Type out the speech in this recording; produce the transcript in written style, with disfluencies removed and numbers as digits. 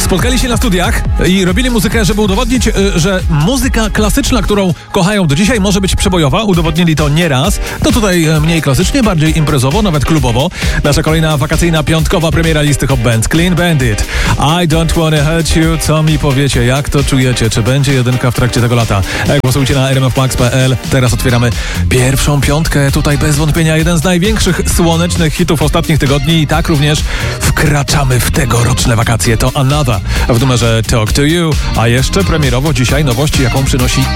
spotkali się na studiach i robili muzykę, żeby udowodnić, że muzyka klasyczna, którą kochają do dzisiaj, może być przebojowa. Udowodnili to nieraz. To tutaj mniej klasycznie, bardziej imprezowo, nawet klubowo. Nasza kolejna wakacyjna piątkowa premiera listy Hot Bands. Clean Bandit. I don't wanna hurt you. Co mi powiecie? Jak to czujecie? Czy będzie jedynka w trakcie tego lata? Głosujcie na rmfmax.pl. Teraz otwieramy pierwszą piątkę. Tutaj bez wątpienia jeden z największych słonecznych hitów ostatnich tygodni i tak również wkraczamy w tegoroczne wakacje. To Another w numerze Talk to You. A jeszcze premierowo dzisiaj nowość, jaką przynosi